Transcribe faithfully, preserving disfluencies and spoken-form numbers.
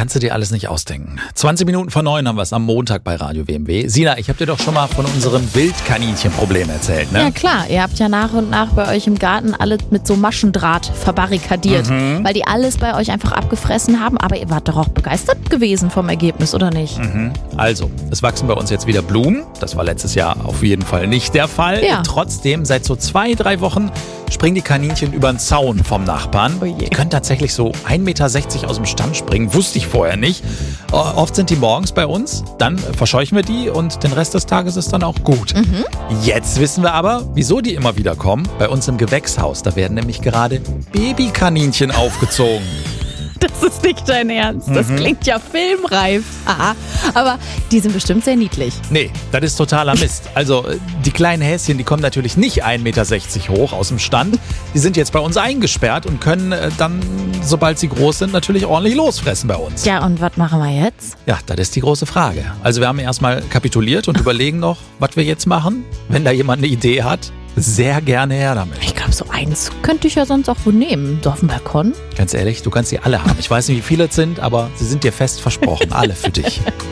kannst du dir alles nicht ausdenken. zwanzig Minuten vor neun haben wir es am Montag bei Radio W M W. Sina, ich habe dir doch schon mal von unserem Wildkaninchenproblem erzählt, ne? Ja klar, ihr habt ja nach und nach bei euch im Garten alle mit so Maschendraht verbarrikadiert, mhm. weil die alles bei euch einfach abgefressen haben. Aber ihr wart doch auch begeistert gewesen vom Ergebnis, oder nicht? Mhm. Also, es wachsen bei uns jetzt wieder Blumen. Das war letztes Jahr auf jeden Fall nicht der Fall. Ja. Trotzdem, seit so zwei, drei Wochen springen die Kaninchen über den Zaun vom Nachbarn. Oh je. Die können tatsächlich so ein Meter sechzig aus dem Stand springen. Wusste ich vorher nicht. Oft sind die morgens bei uns, dann verscheuchen wir die und den Rest des Tages ist dann auch gut. Mhm. Jetzt wissen wir aber, wieso die immer wieder kommen. Bei uns im Gewächshaus, da werden nämlich gerade Babykaninchen aufgezogen. Das ist nicht dein Ernst. Das Mhm. klingt ja filmreif. Aha. Aber die sind bestimmt sehr niedlich. Nee, das ist totaler Mist. Also die kleinen Häschen, die kommen natürlich nicht ein Meter sechzig hoch aus dem Stand. Die sind jetzt bei uns eingesperrt und können äh, dann, sobald sie groß sind, natürlich ordentlich losfressen bei uns. Ja, und was machen wir jetzt? Ja, das ist die große Frage. Also wir haben erstmal kapituliert und überlegen noch, was wir jetzt machen. Wenn da jemand eine Idee hat, sehr gerne her damit. Ich glaube, so eins könnte ich ja sonst auch wohl nehmen. So auf dem Balkon. Ganz ehrlich, du kannst sie alle haben. Ich weiß nicht, wie viele es sind, aber sie sind dir fest versprochen. Alle für dich.